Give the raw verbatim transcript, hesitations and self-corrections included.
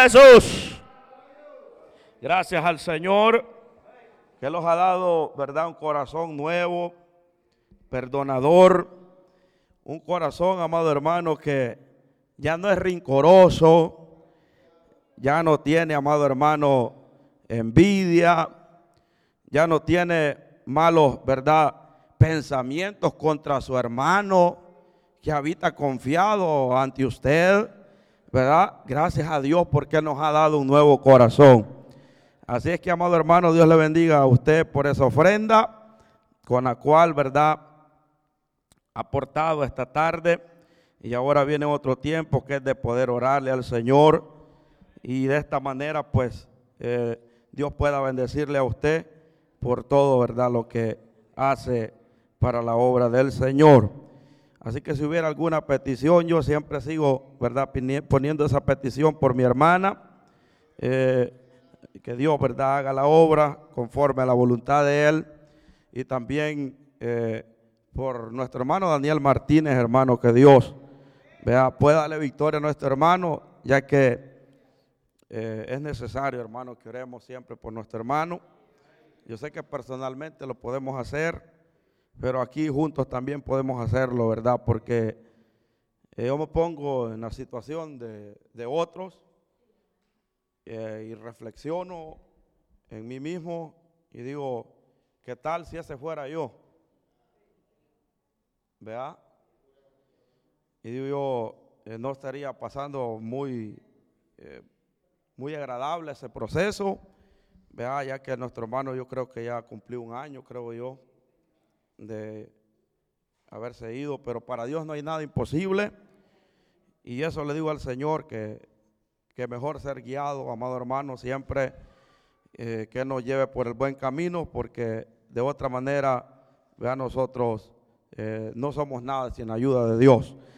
Jesús. Gracias al Señor que nos ha dado, ¿verdad?, un corazón nuevo, perdonador, un corazón, amado hermano, que ya no es rencoroso, ya no tiene, amado hermano, envidia, ya no tiene malos, ¿verdad?, pensamientos contra su hermano que habita confiado ante usted, ¿verdad? Gracias a Dios porque nos ha dado un nuevo corazón. Así es que, amado hermano, Dios le bendiga a usted por esa ofrenda con la cual, ¿verdad?, ha aportado esta tarde. Y ahora viene otro tiempo que es de poder orarle al Señor. Y de esta manera, pues, eh, Dios pueda bendecirle a usted por todo, ¿verdad?, lo que hace para la obra del Señor. Así que si hubiera alguna petición, yo siempre sigo, ¿verdad?, poniendo esa petición por mi hermana. Eh, que Dios, ¿verdad?, haga la obra conforme a la voluntad de Él. Y también eh, por nuestro hermano Daniel Martínez, hermano, que Dios, vea, pueda darle victoria a nuestro hermano, ya que eh, es necesario, hermano, que oremos siempre por nuestro hermano. Yo sé que personalmente lo podemos hacer, pero aquí juntos también podemos hacerlo, ¿verdad? Porque eh, yo me pongo en la situación de, de otros eh, y reflexiono en mí mismo y digo, ¿qué tal si ese fuera yo? ¿Verdad? Y digo yo, eh, no estaría pasando muy, eh, muy agradable ese proceso, ¿verdad? Ya que nuestro hermano yo creo que ya cumplió un año, creo yo, de haberse ido, pero para Dios no hay nada imposible. Y eso le digo al Señor, que, que mejor ser guiado, amado hermano, siempre eh, que nos lleve por el buen camino, porque de otra manera, vea, nosotros eh, no somos nada sin la ayuda de Dios.